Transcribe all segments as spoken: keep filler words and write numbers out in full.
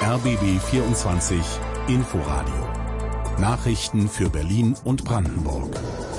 R B B vierundzwanzig Inforadio. Nachrichten für Berlin und Brandenburg.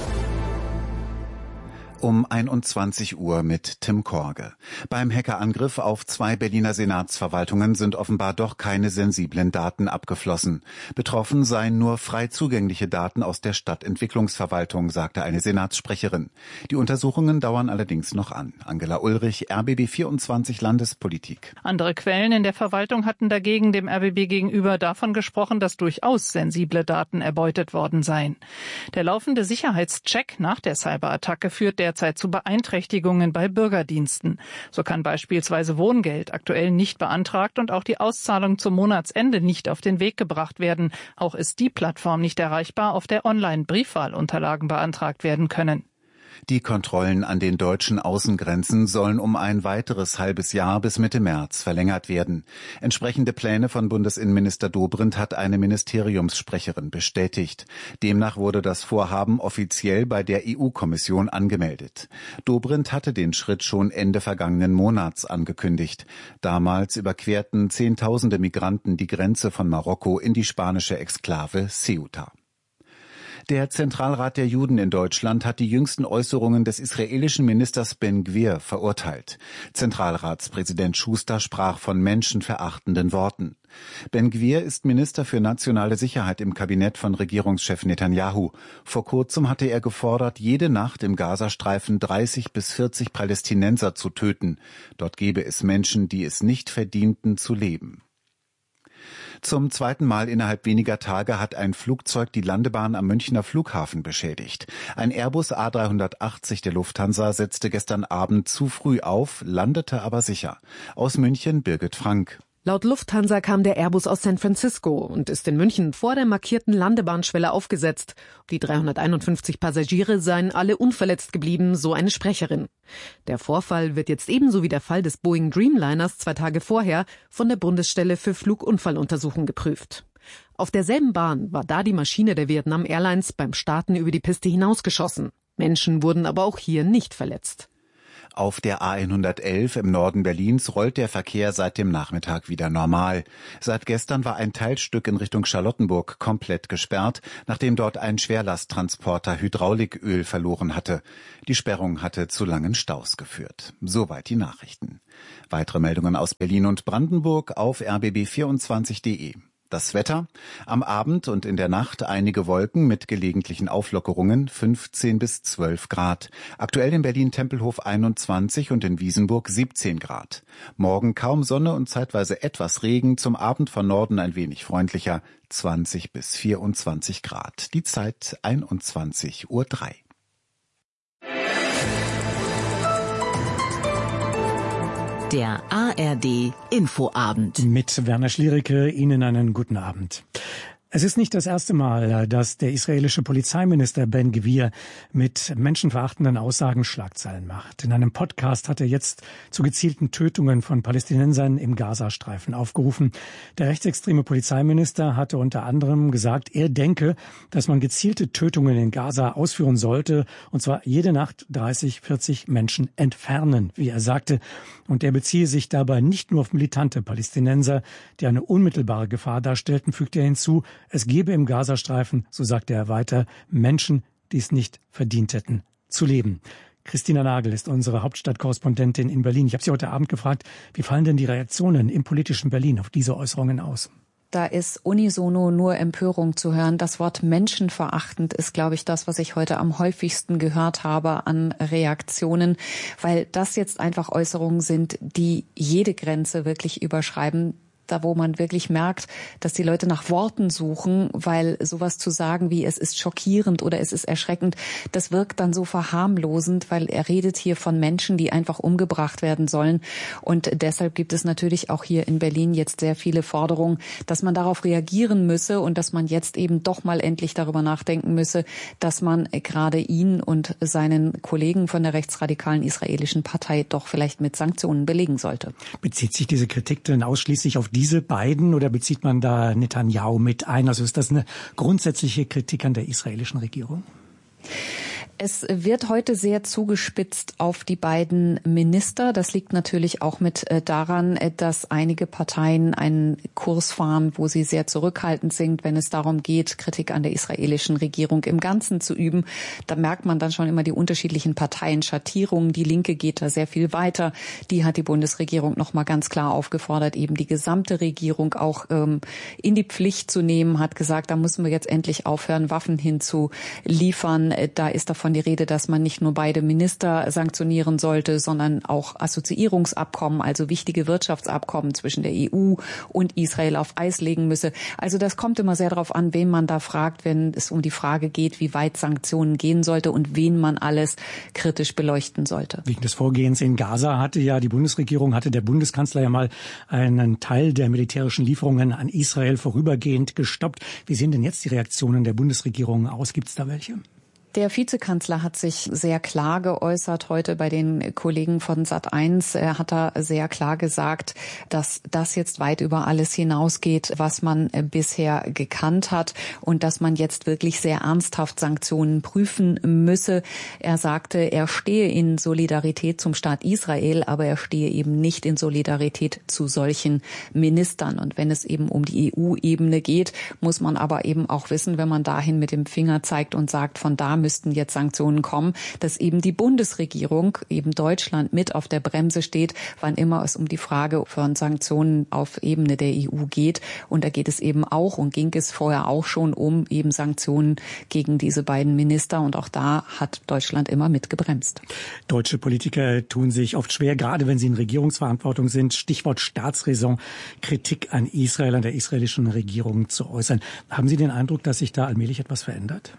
Um einundzwanzig Uhr mit Tim Korge. Beim Hackerangriff auf zwei Berliner Senatsverwaltungen sind offenbar doch keine sensiblen Daten abgeflossen. Betroffen seien nur frei zugängliche Daten aus der Stadtentwicklungsverwaltung, sagte eine Senatssprecherin. Die Untersuchungen dauern allerdings noch an. Angela Ulrich, R B B vierundzwanzig Landespolitik. Andere Quellen in der Verwaltung hatten dagegen dem R B B gegenüber davon gesprochen, dass durchaus sensible Daten erbeutet worden seien. Der laufende Sicherheitscheck nach der Cyberattacke führt der derzeit zu Beeinträchtigungen bei Bürgerdiensten. So kann beispielsweise Wohngeld aktuell nicht beantragt und auch die Auszahlung zum Monatsende nicht auf den Weg gebracht werden. Auch ist die Plattform nicht erreichbar, auf der Online-Briefwahlunterlagen beantragt werden können. Die Kontrollen an den deutschen Außengrenzen sollen um ein weiteres halbes Jahr bis Mitte März verlängert werden. Entsprechende Pläne von Bundesinnenminister Dobrindt hat eine Ministeriumssprecherin bestätigt. Demnach wurde das Vorhaben offiziell bei der E U-Kommission angemeldet. Dobrindt hatte den Schritt schon Ende vergangenen Monats angekündigt. Damals überquerten Zehntausende Migranten die Grenze von Marokko in die spanische Exklave Ceuta. Der Zentralrat der Juden in Deutschland hat die jüngsten Äußerungen des israelischen Ministers Ben-Gvir verurteilt. Zentralratspräsident Schuster sprach von menschenverachtenden Worten. Ben-Gvir ist Minister für nationale Sicherheit im Kabinett von Regierungschef Netanyahu. Vor kurzem hatte er gefordert, jede Nacht im Gazastreifen dreißig bis vierzig Palästinenser zu töten. Dort gebe es Menschen, die es nicht verdienten, zu leben. Zum zweiten Mal innerhalb weniger Tage hat ein Flugzeug die Landebahn am Münchner Flughafen beschädigt. Ein Airbus A dreihundertachtzig der Lufthansa setzte gestern Abend zu früh auf, landete aber sicher. Aus München Birgit Frank. Laut Lufthansa kam der Airbus aus San Francisco und ist in München vor der markierten Landebahnschwelle aufgesetzt. Die dreihunderteinundfünfzig Passagiere seien alle unverletzt geblieben, so eine Sprecherin. Der Vorfall wird jetzt ebenso wie der Fall des Boeing Dreamliners zwei Tage vorher von der Bundesstelle für Flugunfalluntersuchung geprüft. Auf derselben Bahn war da die Maschine der Vietnam Airlines beim Starten über die Piste hinausgeschossen. Menschen wurden aber auch hier nicht verletzt. Auf der A hundertelf im Norden Berlins rollt der Verkehr seit dem Nachmittag wieder normal. Seit gestern war ein Teilstück in Richtung Charlottenburg komplett gesperrt, nachdem dort ein Schwerlasttransporter Hydrauliköl verloren hatte. Die Sperrung hatte zu langen Staus geführt. Soweit die Nachrichten. Weitere Meldungen aus Berlin und Brandenburg auf r b b vierundzwanzig punkt de. Das Wetter: Am Abend und in der Nacht einige Wolken mit gelegentlichen Auflockerungen, fünfzehn bis zwölf Grad. Aktuell in Berlin-Tempelhof einundzwanzig und in Wiesenburg siebzehn Grad. Morgen kaum Sonne und zeitweise etwas Regen, zum Abend von Norden ein wenig freundlicher, zwanzig bis vierundzwanzig Grad. Die Zeit einundzwanzig Uhr drei. Der A R D Infoabend. Mit Werner Schliericke Ihnen einen guten Abend. Es ist nicht das erste Mal, dass der israelische Polizeiminister Ben-Gvir mit menschenverachtenden Aussagen Schlagzeilen macht. In einem Podcast hat er jetzt zu gezielten Tötungen von Palästinensern im Gazastreifen aufgerufen. Der rechtsextreme Polizeiminister hatte unter anderem gesagt, er denke, dass man gezielte Tötungen in Gaza ausführen sollte, und zwar jede Nacht dreißig, vierzig Menschen entfernen, wie er sagte. Und er beziehe sich dabei nicht nur auf militante Palästinenser, die eine unmittelbare Gefahr darstellten, fügte er hinzu, es gebe im Gazastreifen, so sagte er weiter, Menschen, die es nicht verdient hätten, zu leben. Christina Nagel ist unsere Hauptstadtkorrespondentin in Berlin. Ich habe Sie heute Abend gefragt, wie fallen denn die Reaktionen im politischen Berlin auf diese Äußerungen aus? Da ist unisono nur Empörung zu hören. Das Wort menschenverachtend ist, glaube ich, das, was ich heute am häufigsten gehört habe an Reaktionen, weil das jetzt einfach Äußerungen sind, die jede Grenze wirklich überschreiben. Da wo man wirklich merkt, dass die Leute nach Worten suchen, weil sowas zu sagen wie es ist schockierend oder es ist erschreckend, das wirkt dann so verharmlosend, weil er redet hier von Menschen, die einfach umgebracht werden sollen. Und deshalb gibt es natürlich auch hier in Berlin jetzt sehr viele Forderungen, dass man darauf reagieren müsse und dass man jetzt eben doch mal endlich darüber nachdenken müsse, dass man gerade ihn und seinen Kollegen von der rechtsradikalen israelischen Partei doch vielleicht mit Sanktionen belegen sollte. Bezieht sich diese Kritik denn ausschließlich auf die diese beiden oder bezieht man da Netanyahu mit ein? Also ist das eine grundsätzliche Kritik an der israelischen Regierung? Es wird heute sehr zugespitzt auf die beiden Minister. Das liegt natürlich auch mit daran, dass einige Parteien einen Kurs fahren, wo sie sehr zurückhaltend sind, wenn es darum geht, Kritik an der israelischen Regierung im Ganzen zu üben. Da merkt man dann schon immer die unterschiedlichen Parteienschattierungen. Die Linke geht da sehr viel weiter. Die hat die Bundesregierung noch mal ganz klar aufgefordert, eben die gesamte Regierung auch ähm, in die Pflicht zu nehmen, hat gesagt, da müssen wir jetzt endlich aufhören, Waffen hinzuliefern. Da ist davon die Rede, dass man nicht nur beide Minister sanktionieren sollte, sondern auch Assoziierungsabkommen, also wichtige Wirtschaftsabkommen zwischen der E U und Israel auf Eis legen müsse. Also das kommt immer sehr darauf an, wen man da fragt, wenn es um die Frage geht, wie weit Sanktionen gehen sollte und wen man alles kritisch beleuchten sollte. Wegen des Vorgehens in Gaza hatte ja die Bundesregierung, hatte der Bundeskanzler ja mal einen Teil der militärischen Lieferungen an Israel vorübergehend gestoppt. Wie sehen denn jetzt die Reaktionen der Bundesregierung aus? Gibt es da welche? Der Vizekanzler hat sich sehr klar geäußert heute bei den Kollegen von Sat eins. Er hat da sehr klar gesagt, dass das jetzt weit über alles hinausgeht, was man bisher gekannt hat und dass man jetzt wirklich sehr ernsthaft Sanktionen prüfen müsse. Er sagte, er stehe in Solidarität zum Staat Israel, aber er stehe eben nicht in Solidarität zu solchen Ministern. Und wenn es eben um die E U-Ebene geht, muss man aber eben auch wissen, wenn man dahin mit dem Finger zeigt und sagt, von da müssten jetzt Sanktionen kommen, dass eben die Bundesregierung, eben Deutschland, mit auf der Bremse steht, wann immer es um die Frage von Sanktionen auf Ebene der E U geht. Und da geht es eben auch und ging es vorher auch schon um eben Sanktionen gegen diese beiden Minister. Und auch da hat Deutschland immer mitgebremst. Deutsche Politiker tun sich oft schwer, gerade wenn sie in Regierungsverantwortung sind. Stichwort Staatsräson, Kritik an Israel, an der israelischen Regierung zu äußern. Haben Sie den Eindruck, dass sich da allmählich etwas verändert?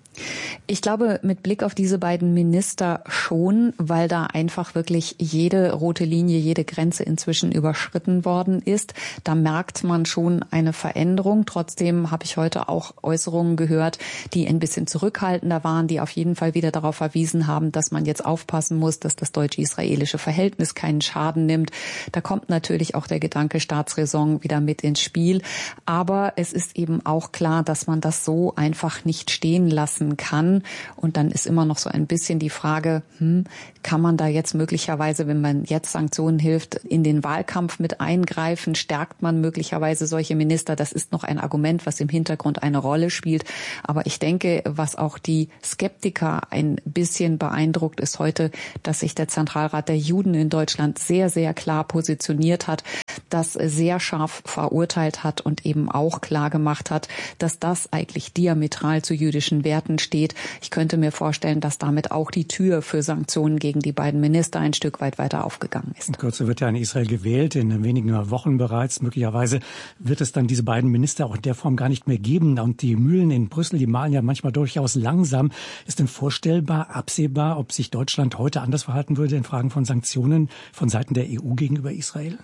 Ich glaube, mit Blick auf diese beiden Minister schon, weil da einfach wirklich jede rote Linie, jede Grenze inzwischen überschritten worden ist. Da merkt man schon eine Veränderung. Trotzdem habe ich heute auch Äußerungen gehört, die ein bisschen zurückhaltender waren, die auf jeden Fall wieder darauf verwiesen haben, dass man jetzt aufpassen muss, dass das deutsch-israelische Verhältnis keinen Schaden nimmt. Da kommt natürlich auch der Gedanke Staatsräson wieder mit ins Spiel. Aber es ist eben auch klar, dass man das so einfach nicht stehen lassen kann. Und dann ist immer noch so ein bisschen die Frage, hm, kann man da jetzt möglicherweise, wenn man jetzt Sanktionen hilft, in den Wahlkampf mit eingreifen? Stärkt man möglicherweise solche Minister? Das ist noch ein Argument, was im Hintergrund eine Rolle spielt. Aber ich denke, was auch die Skeptiker ein bisschen beeindruckt, ist heute, dass sich der Zentralrat der Juden in Deutschland sehr, sehr klar positioniert hat, das sehr scharf verurteilt hat und eben auch klar gemacht hat, dass das eigentlich diametral zu jüdischen Werten steht. Ich könnte mir vorstellen, dass damit auch die Tür für Sanktionen gegen die beiden Minister ein Stück weit weiter aufgegangen ist. In Kürze wird ja in Israel gewählt, in wenigen Wochen bereits. Möglicherweise wird es dann diese beiden Minister auch in der Form gar nicht mehr geben. Und die Mühlen in Brüssel, die mahlen ja manchmal durchaus langsam. Ist denn vorstellbar, absehbar, ob sich Deutschland heute anders verhalten würde in Fragen von Sanktionen von Seiten der E U gegenüber Israel?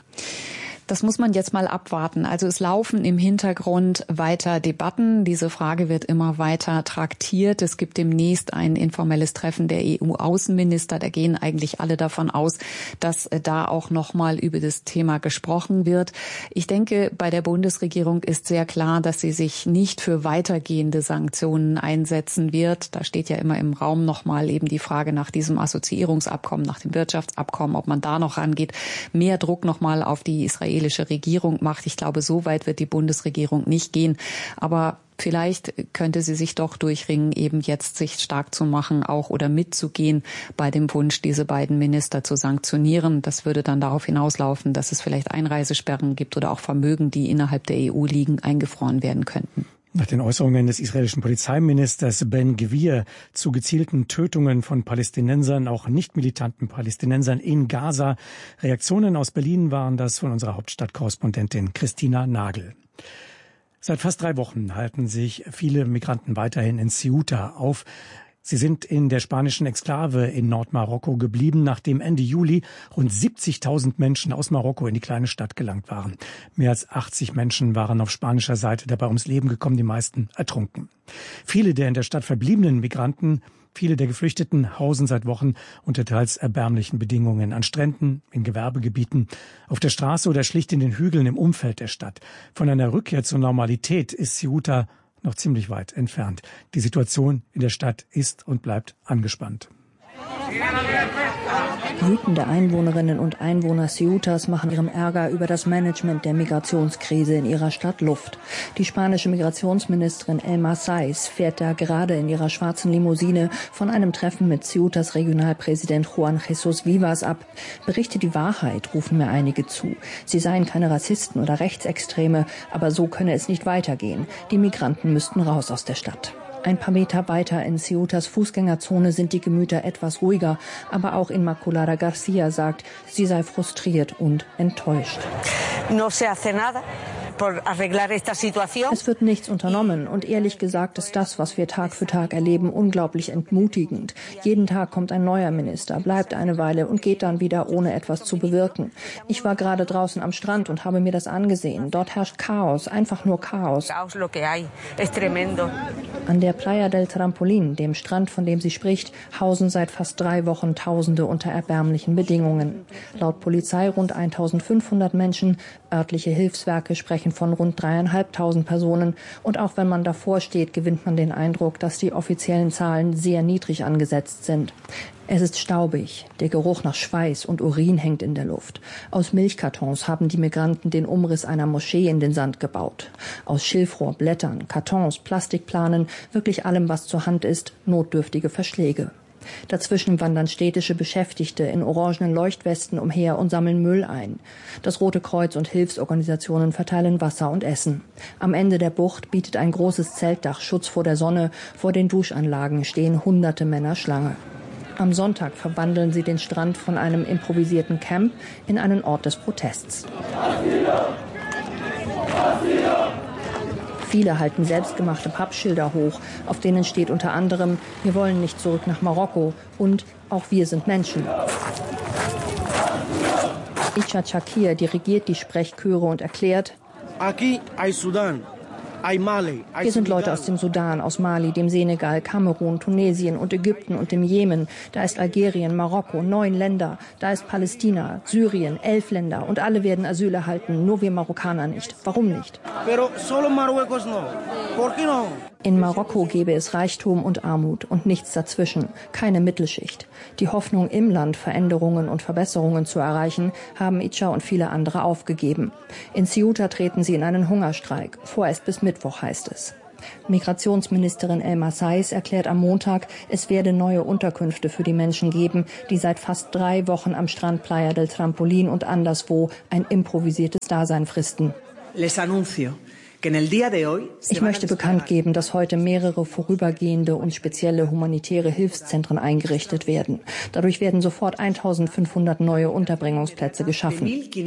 Das muss man jetzt mal abwarten. Also es laufen im Hintergrund weiter Debatten. Diese Frage wird immer weiter traktiert. Es gibt demnächst ein informelles Treffen der E U-Außenminister. Da gehen eigentlich alle davon aus, dass da auch nochmal über das Thema gesprochen wird. Ich denke, bei der Bundesregierung ist sehr klar, dass sie sich nicht für weitergehende Sanktionen einsetzen wird. Da steht ja immer im Raum nochmal eben die Frage nach diesem Assoziierungsabkommen, nach dem Wirtschaftsabkommen, ob man da noch rangeht. Mehr Druck nochmal auf die Israelische Regierung macht. Ich glaube, so weit wird die Bundesregierung nicht gehen. Aber vielleicht könnte sie sich doch durchringen, eben jetzt sich stark zu machen, auch oder mitzugehen bei dem Wunsch, diese beiden Minister zu sanktionieren. Das würde dann darauf hinauslaufen, dass es vielleicht Einreisesperren gibt oder auch Vermögen, die innerhalb der E U liegen, eingefroren werden könnten. Nach den Äußerungen des israelischen Polizeiministers Ben Gvir zu gezielten Tötungen von Palästinensern, auch nicht militanten Palästinensern in Gaza. Reaktionen aus Berlin waren das von unserer Hauptstadtkorrespondentin Christina Nagel. Seit fast drei Wochen halten sich viele Migranten weiterhin in Ceuta auf. Sie sind in der spanischen Exklave in Nordmarokko geblieben, nachdem Ende Juli rund siebzigtausend Menschen aus Marokko in die kleine Stadt gelangt waren. Mehr als achtzig Menschen waren auf spanischer Seite dabei ums Leben gekommen, die meisten ertrunken. Viele der in der Stadt verbliebenen Migranten, viele der Geflüchteten hausen seit Wochen unter teils erbärmlichen Bedingungen an Stränden, in Gewerbegebieten, auf der Straße oder schlicht in den Hügeln im Umfeld der Stadt. Von einer Rückkehr zur Normalität ist Ceuta noch ziemlich weit entfernt. Die Situation in der Stadt ist und bleibt angespannt. Wütende Einwohnerinnen und Einwohner Ceutas machen ihrem Ärger über das Management der Migrationskrise in ihrer Stadt Luft. Die spanische Migrationsministerin Elma Sáiz fährt da gerade in ihrer schwarzen Limousine von einem Treffen mit Ceutas Regionalpräsident Juan Jesús Vivas ab. Berichte die Wahrheit, rufen mir einige zu. Sie seien keine Rassisten oder Rechtsextreme, aber so könne es nicht weitergehen. Die Migranten müssten raus aus der Stadt. Ein paar Meter weiter in Ceutas Fußgängerzone sind die Gemüter etwas ruhiger, aber auch Inmaculada Garcia sagt, sie sei frustriert und enttäuscht. No se hace nada. Es wird nichts unternommen und ehrlich gesagt ist das, was wir Tag für Tag erleben, unglaublich entmutigend. Jeden Tag kommt ein neuer Minister, bleibt eine Weile und geht dann wieder, ohne etwas zu bewirken. Ich war gerade draußen am Strand und habe mir das angesehen. Dort herrscht Chaos, einfach nur Chaos. An der Playa del Trampolín, dem Strand, von dem sie spricht, hausen seit fast drei Wochen Tausende unter erbärmlichen Bedingungen. Laut Polizei rund eintausendfünfhundert Menschen, örtliche Hilfswerke sprechen von rund dreieinhalbtausend Personen. Und auch wenn man davor steht, gewinnt man den Eindruck, dass die offiziellen Zahlen sehr niedrig angesetzt sind. Es ist staubig. Der Geruch nach Schweiß und Urin hängt in der Luft. Aus Milchkartons haben die Migranten den Umriss einer Moschee in den Sand gebaut. Aus Schilfrohr, Blättern, Kartons, Plastikplanen, wirklich allem, was zur Hand ist, notdürftige Verschläge. Dazwischen wandern städtische Beschäftigte in orangenen Leuchtwesten umher und sammeln Müll ein. Das Rote Kreuz und Hilfsorganisationen verteilen Wasser und Essen. Am Ende der Bucht bietet ein großes Zeltdach Schutz vor der Sonne. Vor den Duschanlagen stehen hunderte Männer Schlange. Am Sonntag verwandeln sie den Strand von einem improvisierten Camp in einen Ort des Protests. Viele halten selbstgemachte Pappschilder hoch, auf denen steht unter anderem: Wir wollen nicht zurück nach Marokko und auch wir sind Menschen. Icha Chakir dirigiert die Sprechchöre und erklärt: Aquí hay Sudán. Hier sind Leute aus dem Sudan, aus Mali, dem Senegal, Kamerun, Tunesien und Ägypten und dem Jemen. Da ist Algerien, Marokko, neun Länder. Da ist Palästina, Syrien, elf Länder. Und alle werden Asyl erhalten, nur wir Marokkaner nicht. Warum nicht? In Marokko gäbe es Reichtum und Armut und nichts dazwischen, keine Mittelschicht. Die Hoffnung, im Land Veränderungen und Verbesserungen zu erreichen, haben Icha und viele andere aufgegeben. In Ceuta treten sie in einen Hungerstreik, vorerst bis Mittwoch heißt es. Migrationsministerin Elma Sáiz erklärt am Montag, es werde neue Unterkünfte für die Menschen geben, die seit fast drei Wochen am Strand Playa del Trampolín und anderswo ein improvisiertes Dasein fristen. Les anuncio. Ich möchte bekannt geben, dass heute mehrere vorübergehende und spezielle humanitäre Hilfszentren eingerichtet werden. Dadurch werden sofort eintausendfünfhundert neue Unterbringungsplätze geschaffen.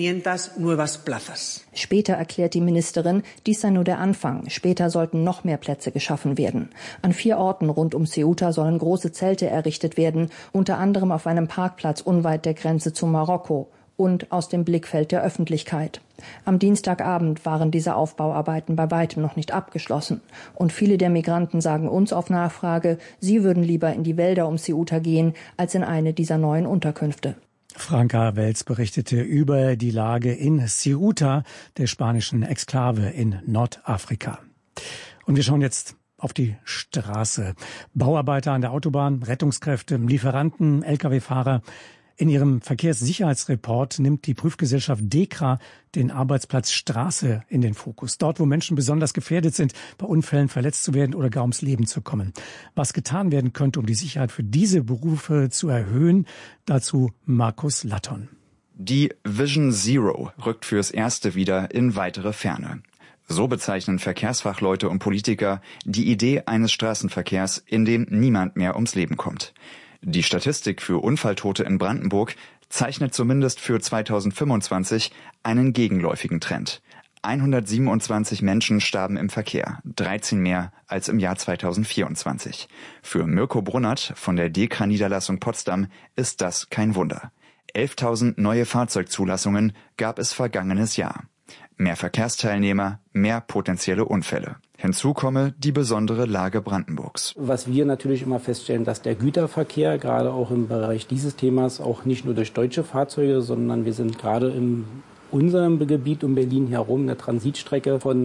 Später erklärt die Ministerin, dies sei nur der Anfang. Später sollten noch mehr Plätze geschaffen werden. An vier Orten rund um Ceuta sollen große Zelte errichtet werden, unter anderem auf einem Parkplatz unweit der Grenze zu Marokko und aus dem Blickfeld der Öffentlichkeit. Am Dienstagabend waren diese Aufbauarbeiten bei weitem noch nicht abgeschlossen. Und viele der Migranten sagen uns auf Nachfrage, sie würden lieber in die Wälder um Ceuta gehen, als in eine dieser neuen Unterkünfte. Franka Welz berichtete über die Lage in Ceuta, der spanischen Exklave in Nordafrika. Und wir schauen jetzt auf die Straße. Bauarbeiter an der Autobahn, Rettungskräfte, Lieferanten, L K W-Fahrer. In ihrem Verkehrssicherheitsreport nimmt die Prüfgesellschaft DEKRA den Arbeitsplatz Straße in den Fokus. Dort, wo Menschen besonders gefährdet sind, bei Unfällen verletzt zu werden oder gar ums Leben zu kommen. Was getan werden könnte, um die Sicherheit für diese Berufe zu erhöhen, dazu Markus Latton. Die Vision Zero rückt fürs Erste wieder in weitere Ferne. So bezeichnen Verkehrsfachleute und Politiker die Idee eines Straßenverkehrs, in dem niemand mehr ums Leben kommt. Die Statistik für Unfalltote in Brandenburg zeichnet zumindest für zweitausendfünfundzwanzig einen gegenläufigen Trend. hundertsiebenundzwanzig Menschen starben im Verkehr, dreizehn mehr als im Jahr zweitausendvierundzwanzig. Für Mirko Brunnert von der DEKRA-Niederlassung Potsdam ist das kein Wunder. elftausend neue Fahrzeugzulassungen gab es vergangenes Jahr. Mehr Verkehrsteilnehmer, mehr potenzielle Unfälle. Hinzu komme die besondere Lage Brandenburgs. Was wir natürlich immer feststellen, dass der Güterverkehr, gerade auch im Bereich dieses Themas, auch nicht nur durch deutsche Fahrzeuge, sondern wir sind gerade in unserem Gebiet um Berlin herum, eine Transitstrecke von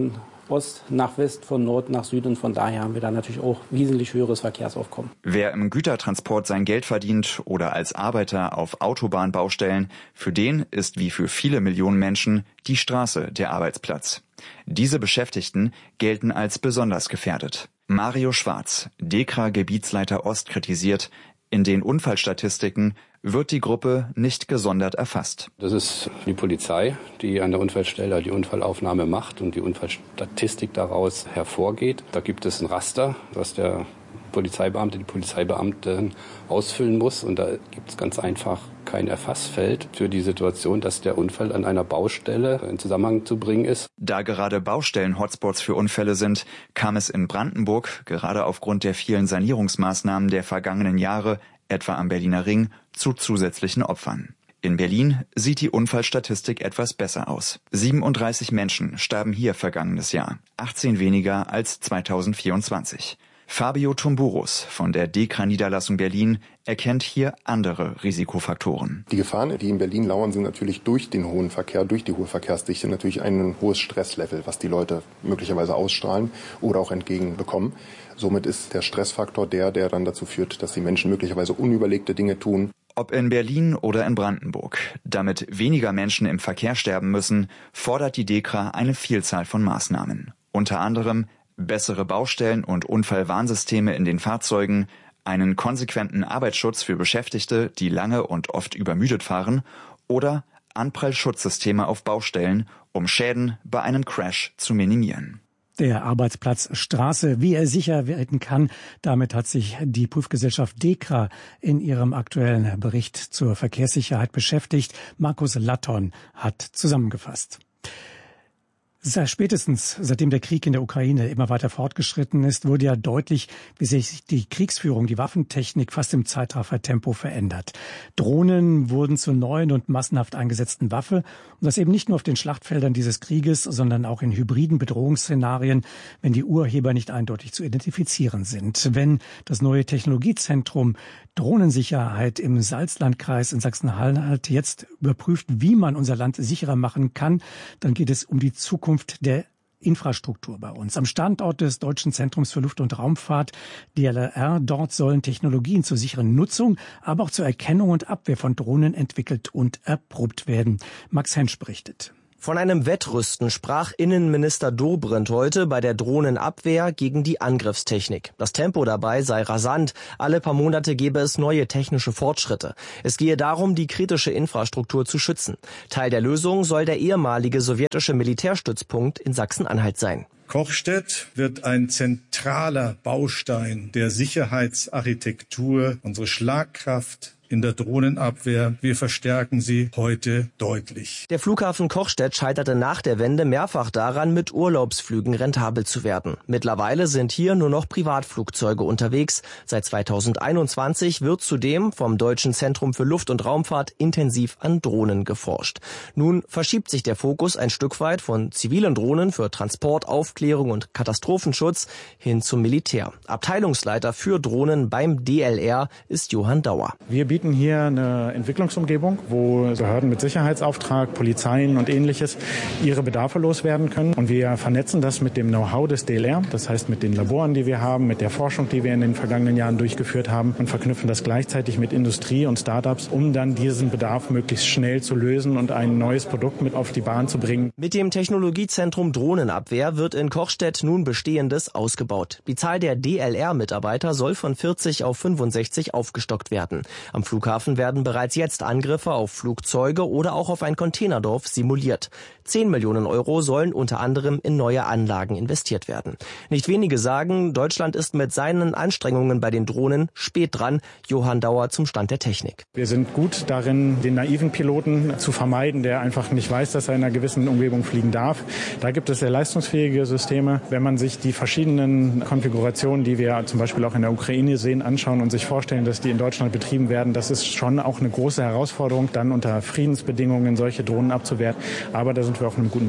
Ost nach West, von Nord nach Süd. Und von daher haben wir da natürlich auch wesentlich höheres Verkehrsaufkommen. Wer im Gütertransport sein Geld verdient oder als Arbeiter auf Autobahnbaustellen, für den ist wie für viele Millionen Menschen die Straße der Arbeitsplatz. Diese Beschäftigten gelten als besonders gefährdet. Mario Schwarz, DEKRA-Gebietsleiter Ost, kritisiert, in den Unfallstatistiken wird die Gruppe nicht gesondert erfasst. Das ist die Polizei, die an der Unfallstelle die Unfallaufnahme macht und die Unfallstatistik daraus hervorgeht. Da gibt es ein Raster, was der Polizeibeamte, die Polizeibeamtin ausfüllen muss. Und da gibt es ganz einfach kein Erfassfeld für die Situation, dass der Unfall an einer Baustelle in Zusammenhang zu bringen ist. Da gerade Baustellen-Hotspots für Unfälle sind, kam es in Brandenburg, gerade aufgrund der vielen Sanierungsmaßnahmen der vergangenen Jahre, etwa am Berliner Ring, zu zusätzlichen Opfern. In Berlin sieht die Unfallstatistik etwas besser aus. siebenunddreißig Menschen starben hier vergangenes Jahr, achtzehn weniger als zweitausendvierundzwanzig. Fabio Tumburus von der DEKRA-Niederlassung Berlin erkennt hier andere Risikofaktoren. Die Gefahren, die in Berlin lauern, sind natürlich durch den hohen Verkehr, durch die hohe Verkehrsdichte natürlich ein hohes Stresslevel, was die Leute möglicherweise ausstrahlen oder auch entgegenbekommen. Somit ist der Stressfaktor der, der dann dazu führt, dass die Menschen möglicherweise unüberlegte Dinge tun. Ob in Berlin oder in Brandenburg, damit weniger Menschen im Verkehr sterben müssen, fordert die DEKRA eine Vielzahl von Maßnahmen. Unter anderem bessere Baustellen- und Unfallwarnsysteme in den Fahrzeugen, einen konsequenten Arbeitsschutz für Beschäftigte, die lange und oft übermüdet fahren, oder Anprallschutzsysteme auf Baustellen, um Schäden bei einem Crash zu minimieren. Der Arbeitsplatz Straße, wie er sicher werden kann. Damit hat sich die Prüfgesellschaft DEKRA in ihrem aktuellen Bericht zur Verkehrssicherheit beschäftigt. Markus Latton hat zusammengefasst. Spätestens seitdem der Krieg in der Ukraine immer weiter fortgeschritten ist, wurde ja deutlich, wie sich die Kriegsführung, die Waffentechnik fast im Zeitraffertempo verändert. Drohnen wurden zur neuen und massenhaft eingesetzten Waffe. Und das eben nicht nur auf den Schlachtfeldern dieses Krieges, sondern auch in hybriden Bedrohungsszenarien, wenn die Urheber nicht eindeutig zu identifizieren sind. Wenn das neue Technologiezentrum Drohnensicherheit im Salzlandkreis in Sachsen-Anhalt jetzt überprüft, wie man unser Land sicherer machen kann, dann geht es um die Zukunft der Infrastruktur bei uns. Am Standort des Deutschen Zentrums für Luft- und Raumfahrt, D L R, dort sollen Technologien zur sicheren Nutzung, aber auch zur Erkennung und Abwehr von Drohnen entwickelt und erprobt werden. Max Hensch berichtet. Von einem Wettrüsten sprach Innenminister Dobrindt heute bei der Drohnenabwehr gegen die Angriffstechnik. Das Tempo dabei sei rasant. Alle paar Monate gebe es neue technische Fortschritte. Es gehe darum, die kritische Infrastruktur zu schützen. Teil der Lösung soll der ehemalige sowjetische Militärstützpunkt in Sachsen-Anhalt sein. Kochstedt wird ein zentraler Baustein der Sicherheitsarchitektur, unsere Schlagkraft in der Drohnenabwehr. Wir verstärken sie heute deutlich. Der Flughafen Kochstedt scheiterte nach der Wende mehrfach daran, mit Urlaubsflügen rentabel zu werden. Mittlerweile sind hier nur noch Privatflugzeuge unterwegs. Seit zweitausendeinundzwanzig wird zudem vom Deutschen Zentrum für Luft- und Raumfahrt intensiv an Drohnen geforscht. Nun verschiebt sich der Fokus ein Stück weit von zivilen Drohnen für Transport, Aufklärung und Katastrophenschutz hin zum Militär. Abteilungsleiter für Drohnen beim D L R ist Johann Dauer. Wir bieten hier eine Entwicklungsumgebung, wo Behörden mit Sicherheitsauftrag, Polizeien und Ähnliches ihre Bedarfe loswerden können. Und wir vernetzen das mit dem Know-how des D L R, das heißt mit den Laboren, die wir haben, mit der Forschung, die wir in den vergangenen Jahren durchgeführt haben und verknüpfen das gleichzeitig mit Industrie und Startups, um dann diesen Bedarf möglichst schnell zu lösen und ein neues Produkt mit auf die Bahn zu bringen. Mit dem Technologiezentrum Drohnenabwehr wird in Kochstedt nun Bestehendes ausgebaut. Die Zahl der D L R-Mitarbeiter soll von vierzig auf fünfundsechzig aufgestockt werden. Am Flughafen werden bereits jetzt Angriffe auf Flugzeuge oder auch auf ein Containerdorf simuliert. Zehn Millionen Euro sollen unter anderem in neue Anlagen investiert werden. Nicht wenige sagen, Deutschland ist mit seinen Anstrengungen bei den Drohnen spät dran. Johann Dauer zum Stand der Technik. Wir sind gut darin, den naiven Piloten zu vermeiden, der einfach nicht weiß, dass er in einer gewissen Umgebung fliegen darf. Da gibt es sehr leistungsfähige Systeme. Wenn man sich die verschiedenen Konfigurationen, die wir zum Beispiel auch in der Ukraine sehen, anschauen und sich vorstellen, dass die in Deutschland betrieben werden, das ist schon auch eine große Herausforderung, dann unter Friedensbedingungen solche Drohnen abzuwehren. Aber da sind wir auf einem guten Weg.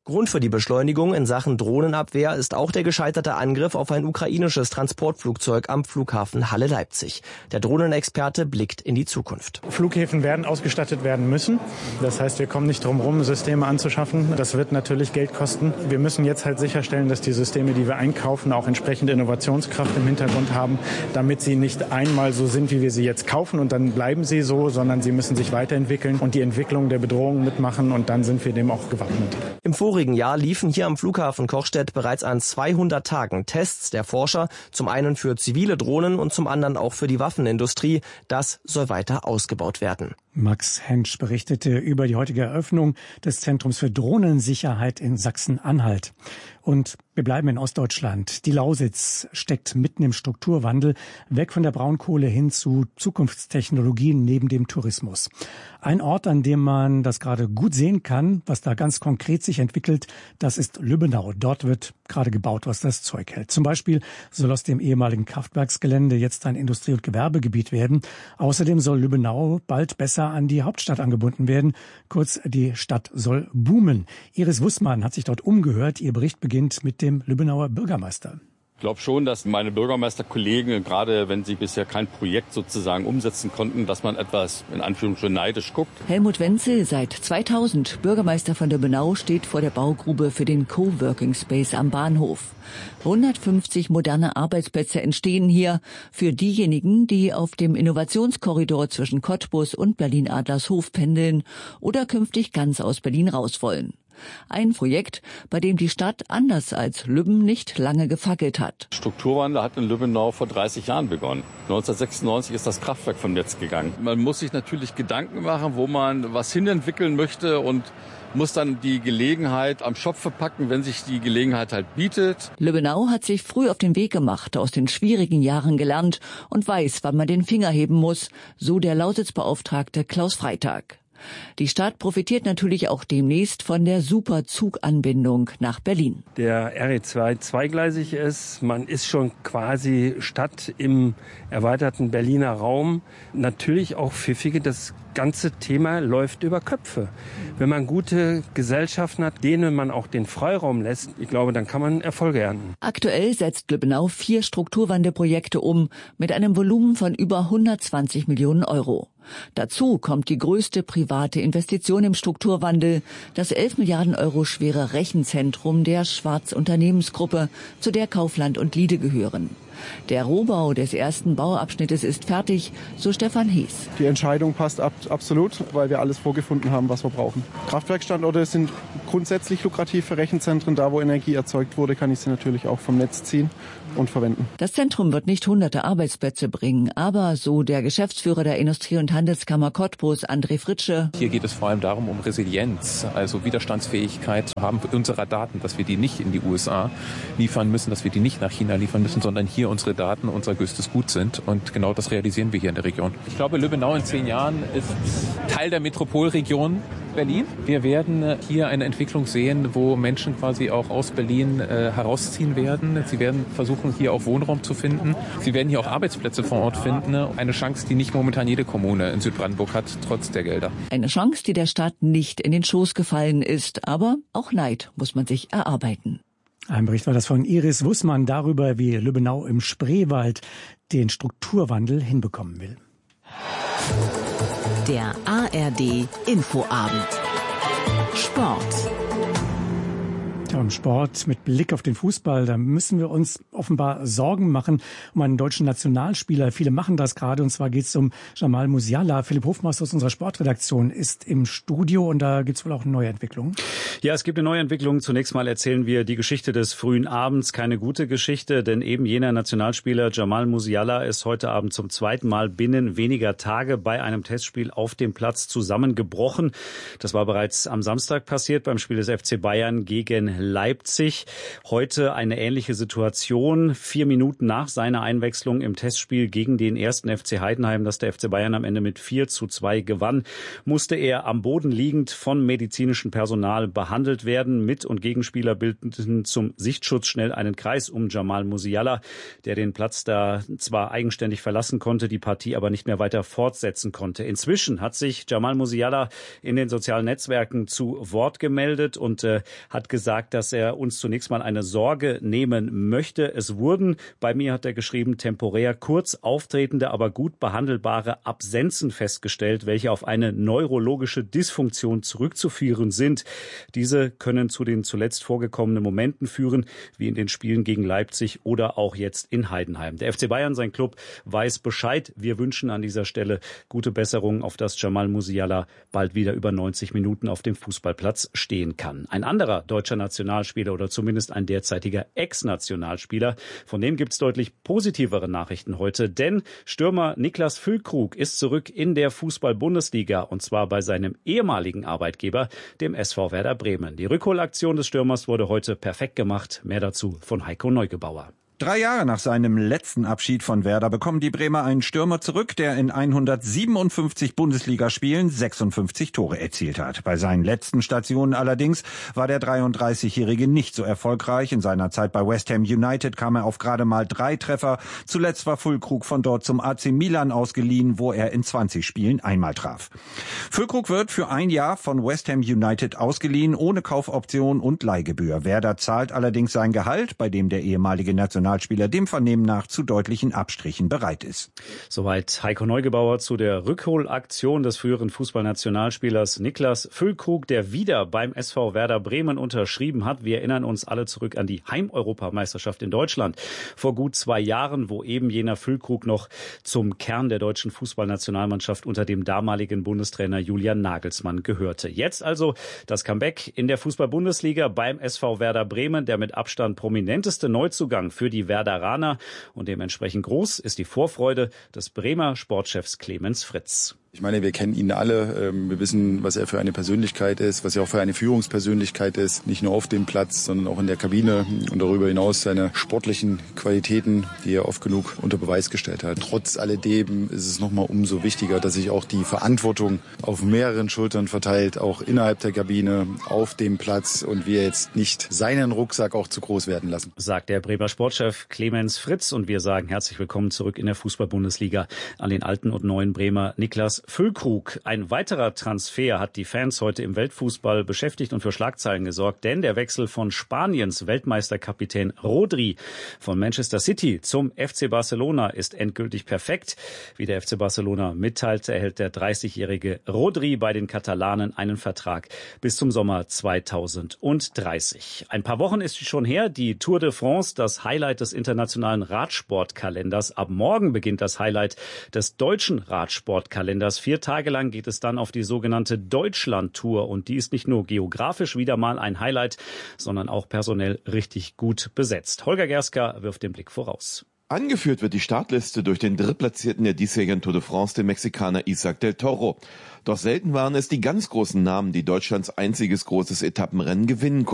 Grund für die Beschleunigung in Sachen Drohnenabwehr ist auch der gescheiterte Angriff auf ein ukrainisches Transportflugzeug am Flughafen Halle-Leipzig. Der Drohnenexperte blickt in die Zukunft. Flughäfen werden ausgestattet werden müssen. Das heißt, wir kommen nicht drum herum, Systeme anzuschaffen. Das wird natürlich Geld kosten. Wir müssen jetzt halt sicherstellen, dass die Systeme, die wir einkaufen, auch entsprechende Innovationskraft im Hintergrund haben, damit sie nicht einmal so sind, wie wir sie jetzt kaufen und dann bleiben sie so, sondern sie müssen sich weiterentwickeln und die Entwicklung der Bedrohung mitmachen und dann sind wir dem auch gewappnet. Im vorigen Jahr liefen hier am Flughafen Kochstedt bereits an zweihundert Tagen Tests der Forscher, zum einen für zivile Drohnen und zum anderen auch für die Waffenindustrie. Das soll weiter ausgebaut werden. Max Hensch berichtete über die heutige Eröffnung des Zentrums für Drohnensicherheit in Sachsen-Anhalt. Und wir bleiben in Ostdeutschland. Die Lausitz steckt mitten im Strukturwandel, weg von der Braunkohle hin zu Zukunftstechnologien neben dem Tourismus. Ein Ort, an dem man das gerade gut sehen kann, was da ganz konkret sich entwickelt, das ist Lübbenau. Dort wird gerade gebaut, was das Zeug hält. Zum Beispiel soll aus dem ehemaligen Kraftwerksgelände jetzt ein Industrie- und Gewerbegebiet werden. Außerdem soll Lübbenau bald besser an die Hauptstadt angebunden werden. Kurz, die Stadt soll boomen. Iris Wussmann hat sich dort umgehört. Ihr Bericht beginnt mit dem Lübbenauer Bürgermeister. Ich glaube schon, dass meine Bürgermeisterkollegen, gerade wenn sie bisher kein Projekt sozusagen umsetzen konnten, dass man etwas in Anführungsstrichen neidisch guckt. Helmut Wenzel, seit zweitausend Bürgermeister von Lübbenau, steht vor der Baugrube für den Coworking Space am Bahnhof. hundertfünfzig moderne Arbeitsplätze entstehen hier für diejenigen, die auf dem Innovationskorridor zwischen Cottbus und Berlin-Adlershof pendeln oder künftig ganz aus Berlin raus wollen. Ein Projekt, bei dem die Stadt anders als Lübben nicht lange gefackelt hat. Strukturwandel hat in Lübbenau vor dreißig Jahren begonnen. neunzehnhundertsechsundneunzig ist das Kraftwerk vom Netz gegangen. Man muss sich natürlich Gedanken machen, wo man was hinentwickeln möchte und muss dann die Gelegenheit am Schopfe packen, wenn sich die Gelegenheit halt bietet. Lübbenau hat sich früh auf den Weg gemacht, aus den schwierigen Jahren gelernt und weiß, wann man den Finger heben muss, so der Lausitz-Beauftragte Klaus Freitag. Die Stadt profitiert natürlich auch demnächst von der Superzuganbindung nach Berlin. Der R E zwei zweigleisig ist, man ist schon quasi Stadt im erweiterten Berliner Raum. Natürlich auch pfiffige, das ganze Thema läuft über Köpfe. Wenn man gute Gesellschaften hat, denen man auch den Freiraum lässt, ich glaube, dann kann man Erfolge ernten. Aktuell setzt Lübbenau vier Strukturwandelprojekte um mit einem Volumen von über hundertzwanzig Millionen Euro. Dazu kommt die größte private Investition im Strukturwandel, das elf Milliarden Euro schwere Rechenzentrum der Schwarz Unternehmensgruppe, zu der Kaufland und Liede gehören. Der Rohbau des ersten Bauabschnittes ist fertig, so Stefan Hees. Die Entscheidung passt ab, absolut, weil wir alles vorgefunden haben, was wir brauchen. Kraftwerkstandorte sind grundsätzlich lukrativ für Rechenzentren. Da, wo Energie erzeugt wurde, kann ich sie natürlich auch vom Netz ziehen und verwenden. Das Zentrum wird nicht hunderte Arbeitsplätze bringen, aber, so der Geschäftsführer der Industrie- und Handelskammer Cottbus, André Fritsche. Hier geht es vor allem darum, um Resilienz, also Widerstandsfähigkeit zu haben unserer Daten, dass wir die nicht in die U S A liefern müssen, dass wir die nicht nach China liefern müssen, sondern hier unsere Daten unser größtes Gut sind. Und genau das realisieren wir hier in der Region. Ich glaube, Lübbenau in zehn Jahren ist Teil der Metropolregion Berlin. Wir werden hier eine Entwicklung sehen, wo Menschen quasi auch aus Berlin äh, herausziehen werden. Sie werden versuchen, hier auch Wohnraum zu finden. Sie werden hier auch Arbeitsplätze vor Ort finden. Eine Chance, die nicht momentan jede Kommune in Südbrandenburg hat, trotz der Gelder. Eine Chance, die der Stadt nicht in den Schoß gefallen ist. Aber auch Neid muss man sich erarbeiten. Ein Bericht war das von Iris Wussmann darüber, wie Lübbenau im Spreewald den Strukturwandel hinbekommen will. Der A R D Infoabend. Sport. Ja, im Sport mit Blick auf den Fußball, da müssen wir uns offenbar Sorgen machen um einen deutschen Nationalspieler. Viele machen das gerade, und zwar geht es um Jamal Musiala. Philipp Hofmeister aus unserer Sportredaktion ist im Studio, und da gibt es wohl auch eine neue Entwicklung. Ja, es gibt eine neue Entwicklung. Zunächst mal erzählen wir die Geschichte des frühen Abends. Keine gute Geschichte, denn eben jener Nationalspieler Jamal Musiala ist heute Abend zum zweiten Mal binnen weniger Tage bei einem Testspiel auf dem Platz zusammengebrochen. Das war bereits am Samstag passiert beim Spiel des F C Bayern gegen Leipzig. Heute eine ähnliche Situation. Vier Minuten nach seiner Einwechslung im Testspiel gegen den ersten F C Heidenheim, das der F C Bayern am Ende mit vier zu zwei gewann, musste er am Boden liegend von medizinischem Personal behandelt werden. Mit- und Gegenspieler bildeten zum Sichtschutz schnell einen Kreis um Jamal Musiala, der den Platz da zwar eigenständig verlassen konnte, die Partie aber nicht mehr weiter fortsetzen konnte. Inzwischen hat sich Jamal Musiala in den sozialen Netzwerken zu Wort gemeldet und äh, hat gesagt, dass er uns zunächst mal eine Sorge nehmen möchte. Es wurden, bei mir hat er geschrieben, temporär kurz auftretende, aber gut behandelbare Absenzen festgestellt, welche auf eine neurologische Dysfunktion zurückzuführen sind. Diese können zu den zuletzt vorgekommenen Momenten führen, wie in den Spielen gegen Leipzig oder auch jetzt in Heidenheim. Der F C Bayern, sein Club, weiß Bescheid. Wir wünschen an dieser Stelle gute Besserung, auf dass Jamal Musiala bald wieder über neunzig Minuten auf dem Fußballplatz stehen kann. Ein anderer deutscher Nationalspieler oder zumindest ein derzeitiger Ex-Nationalspieler, von dem gibt es deutlich positivere Nachrichten heute, denn Stürmer Niklas Füllkrug ist zurück in der Fußball-Bundesliga und zwar bei seinem ehemaligen Arbeitgeber, dem S V Werder Bremen. Die Rückholaktion des Stürmers wurde heute perfekt gemacht. Mehr dazu von Heiko Neugebauer. Drei Jahre nach seinem letzten Abschied von Werder bekommen die Bremer einen Stürmer zurück, der in hundertsiebenundfünfzig Bundesligaspielen sechsundfünfzig Tore erzielt hat. Bei seinen letzten Stationen allerdings war der dreiunddreißigjährige nicht so erfolgreich. In seiner Zeit bei West Ham United kam er auf gerade mal drei Treffer. Zuletzt war Füllkrug von dort zum A C Milan ausgeliehen, wo er in zwanzig Spielen einmal traf. Füllkrug wird für ein Jahr von West Ham United ausgeliehen, ohne Kaufoption und Leihgebühr. Werder zahlt allerdings sein Gehalt, bei dem der ehemalige Nationalspieler dem Vernehmen nach zu deutlichen Abstrichen bereit ist. Soweit Heiko Neugebauer zu der Rückholaktion des früheren Fußballnationalspielers Niklas Füllkrug, der wieder beim S V Werder Bremen unterschrieben hat. Wir erinnern uns alle zurück an die Heimeuropameisterschaft in Deutschland vor gut zwei Jahren, wo eben jener Füllkrug noch zum Kern der deutschen Fußballnationalmannschaft unter dem damaligen Bundestrainer Julian Nagelsmann gehörte. Jetzt also das Comeback in der Fußball-Bundesliga beim S V Werder Bremen, der mit Abstand prominenteste Neuzugang für die Werderaner, und dementsprechend groß ist die Vorfreude des Bremer Sportchefs Clemens Fritz. Ich meine, wir kennen ihn alle. Wir wissen, was er für eine Persönlichkeit ist, was er auch für eine Führungspersönlichkeit ist. Nicht nur auf dem Platz, sondern auch in der Kabine und darüber hinaus seine sportlichen Qualitäten, die er oft genug unter Beweis gestellt hat. Trotz alledem ist es nochmal umso wichtiger, dass sich auch die Verantwortung auf mehreren Schultern verteilt, auch innerhalb der Kabine, auf dem Platz, und wir jetzt nicht seinen Rucksack auch zu groß werden lassen. Sagt der Bremer Sportchef Clemens Fritz, und wir sagen herzlich willkommen zurück in der Fußball-Bundesliga an den alten und neuen Bremer Niklas Füllkrug. Ein weiterer Transfer hat die Fans heute im Weltfußball beschäftigt und für Schlagzeilen gesorgt, denn der Wechsel von Spaniens Weltmeisterkapitän Rodri von Manchester City zum F C Barcelona ist endgültig perfekt. Wie der F C Barcelona mitteilte, erhält der dreißigjährige Rodri bei den Katalanen einen Vertrag bis zum Sommer zweitausenddreißig. Ein paar Wochen ist schon her, die Tour de France, das Highlight des internationalen Radsportkalenders. Ab morgen beginnt das Highlight des deutschen Radsportkalenders. Vier Tage lang geht es dann auf die sogenannte Deutschland-Tour, und die ist nicht nur geografisch wieder mal ein Highlight, sondern auch personell richtig gut besetzt. Holger Gerska wirft den Blick voraus. Angeführt wird die Startliste durch den Drittplatzierten der diesjährigen Tour de France, den Mexikaner Isaac del Toro. Doch selten waren es die ganz großen Namen, die Deutschlands einziges großes Etappenrennen gewinnen konnten.